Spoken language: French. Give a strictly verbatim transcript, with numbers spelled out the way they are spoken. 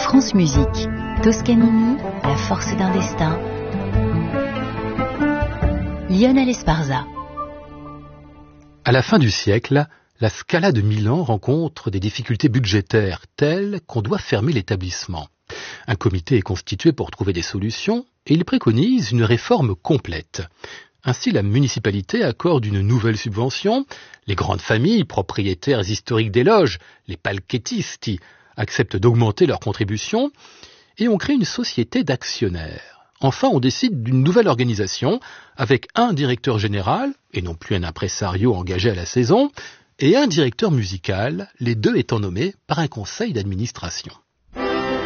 France Musique, Toscanini, la force d'un destin. Lionel Esparza. À la fin du siècle, la Scala de Milan rencontre des difficultés budgétaires telles qu'on doit fermer l'établissement. Un comité est constitué pour trouver des solutions et il préconise une réforme complète. Ainsi, la municipalité accorde une nouvelle subvention, les grandes familles, propriétaires historiques des loges, les palchettisti, acceptent d'augmenter leur contribution et on crée une société d'actionnaires. Enfin, on décide d'une nouvelle organisation avec un directeur général, et non plus un impresario engagé à la saison, et un directeur musical, les deux étant nommés par un conseil d'administration.